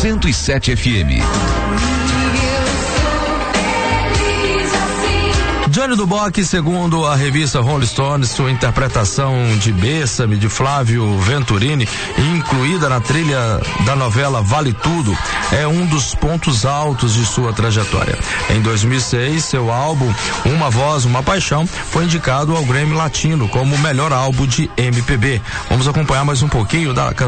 107 FM. Johnny Duboc, segundo a revista Rolling Stone, sua interpretação de Bessame, de Flávio Venturini, incluída na trilha da novela Vale Tudo, é um dos pontos altos de sua trajetória. Em 2006, seu álbum Uma Voz, Uma Paixão foi indicado ao Grammy Latino como o melhor álbum de MPB. Vamos acompanhar mais um pouquinho da